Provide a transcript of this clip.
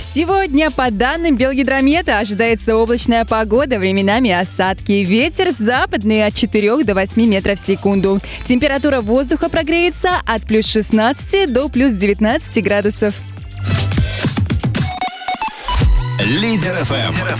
Сегодня, по данным Белгидромета, ожидается облачная погода, временами осадки. Ветер западный от 4 до 8 метров в секунду. Температура воздуха прогреется от плюс 16 до плюс 19 градусов. Лидер ФМ.